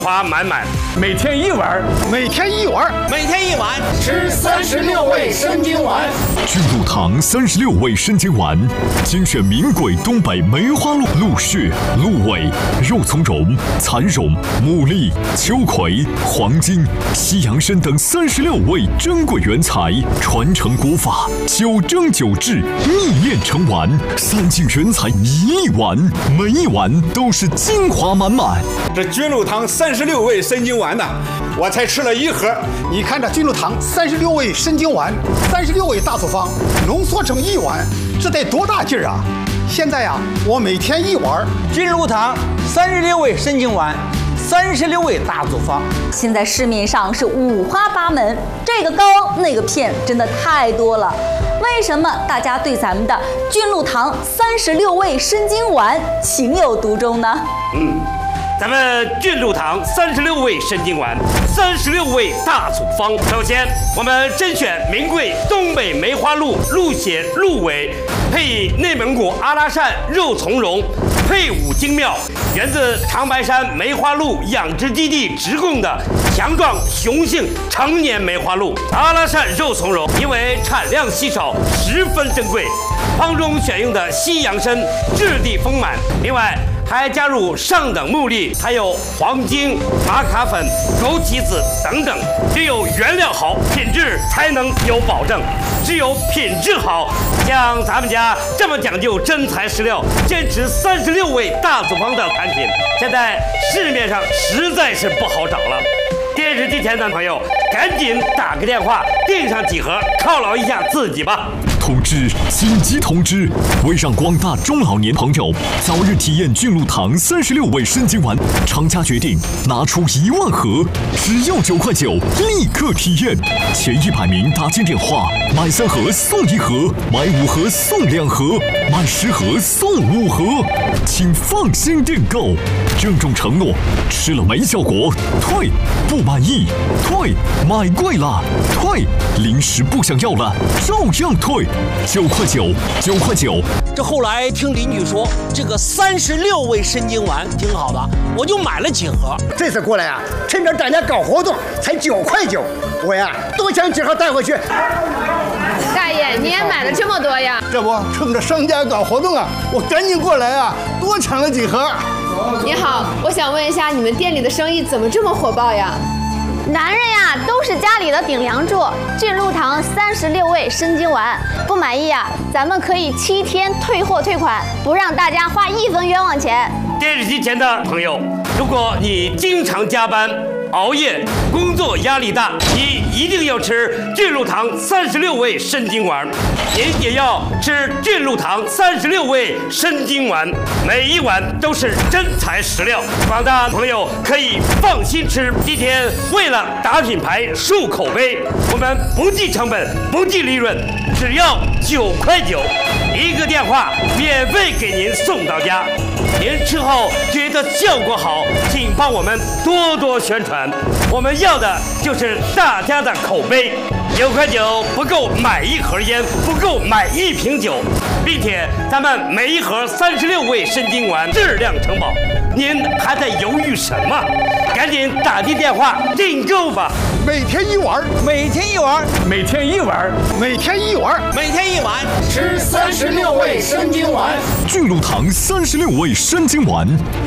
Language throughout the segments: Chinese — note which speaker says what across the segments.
Speaker 1: 花满满，
Speaker 2: 每天一碗，
Speaker 3: 每天一碗，
Speaker 4: 每天一碗，
Speaker 5: 吃36味生津丸。
Speaker 6: 菌露堂36味生津丸，精选名贵东北梅花鹿、鹿血、鹿尾、肉苁蓉、蚕蓉、牡蛎、秋葵、黄金、西洋参等36味珍贵原材，传承古法，9蒸9制，秘炼成丸，3进原材1粒丸，每一丸都是精华满满。
Speaker 3: 这菌露堂36味生津丸呢，我才吃了1盒。你看这菌露堂36味生津丸，36味大处方浓缩成1碗，这得多大劲儿啊！现在呀，我每天1碗。
Speaker 4: 菌露堂36味生津丸，36味大组方。
Speaker 7: 现在市面上是五花八门，这个膏那个片真的太多了。为什么大家对咱们的菌露堂36味生津丸情有独钟呢？
Speaker 1: 咱们菌露堂36味生津丸，36味大处方。首先，我们甄选名贵东北梅花鹿、鹿血、鹿尾，配以内蒙古阿拉善肉苁蓉，配伍精妙，源自长白山梅花鹿养殖基地直供的强壮雄性成年梅花鹿。阿拉善肉苁蓉因为产量稀少，十分珍贵，方中选用的西洋参质地丰满，另外还加入上等木粒，还有黄精、玛卡粉、枸杞子等等。只有原料好，品质才能有保证。只有品质好，像咱们家这么讲究真材实料，坚持36味大组方的产品，现在市面上实在是不好找了。电视机前的朋友，赶紧打个电话订上几盒，犒劳一下自己吧。
Speaker 6: 通知！紧急通知！为让广大中老年朋友早日体验菌露堂36味生津丸，厂家决定拿出1万盒，只要9块9，立刻体验。前100名打进电话，买3盒送1盒，买5盒送2盒，买10盒送5盒，请放心订购。郑重承诺，吃了没效果退，不满意退，买贵了退，零食不想要了照样退。9块9，9块9。
Speaker 4: 这后来听邻居说，这个36味生津丸挺好的，我就买了几盒。
Speaker 3: 这次过来啊，趁着大家搞活动，才9块9，我呀多抢几盒带回去。
Speaker 8: 大爷，你也买了这么多呀？
Speaker 3: 这不趁着商家搞活动啊，我赶紧过来啊，多抢了几盒。
Speaker 8: 你好，我想问一下，你们店里的生意怎么这么火爆呀？
Speaker 9: 男人呀，都是家里的顶梁柱。菌露堂36味生津丸，不满意啊，咱们可以7天退货退款，不让大家花1分冤枉钱。
Speaker 1: 电视机前的朋友，如果你经常加班、熬夜，工作压力大，你一定要吃菌露堂36味生津丸，您也要吃菌露堂36味生津丸，每一碗都是真材实料，广大朋友可以放心吃。今天为了打品牌、树口碑，我们不计成本、不计利润，只要9块9，一个电话免费给您送到家。您吃后觉得效果好，请帮我们多多宣传。我们要的就是大家的口碑。9块9不够买1盒烟，不够买1瓶酒，并且咱们每一盒36味生津丸质量承保。您还在犹豫什么？赶紧打进电话订购吧！
Speaker 3: 每天1碗，
Speaker 4: 每天一碗，
Speaker 2: 每天一碗，
Speaker 3: 每天1碗，
Speaker 4: 每天一碗，
Speaker 5: 吃36味生津丸。
Speaker 6: 菌露堂36味生津丸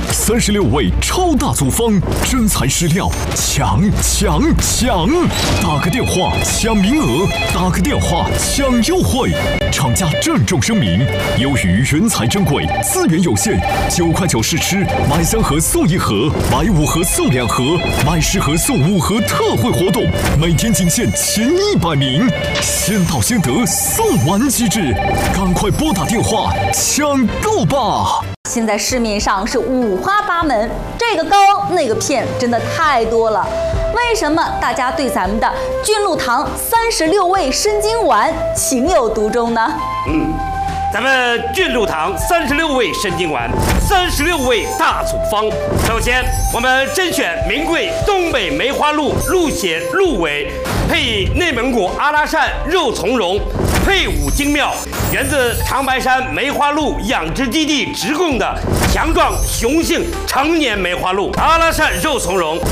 Speaker 6: ，36味超大组方，真材实料，抢！打个电话抢名额，打个电话抢优惠。厂家郑重声明，由于原材珍贵，资源有限，9块9试吃，买3盒送1盒，买5盒送2盒，买10盒送5盒特惠活动，每天仅限前100名，先到先得，送完即止，赶快拨打电话抢购吧！
Speaker 7: 现在市面上是五花八门，这个膏那个片真的太多了。为什么大家对咱们的菌露堂36味生津丸情有独钟呢？
Speaker 1: 咱们菌露堂36味生津丸，36味大处方。首先，我们甄选名贵东北梅花鹿、鹿血、鹿尾，配以内蒙古阿拉善肉苁蓉，配伍精妙，源自长白山梅花鹿养殖基地直供的强壮雄性成年梅花鹿。阿拉善肉苁蓉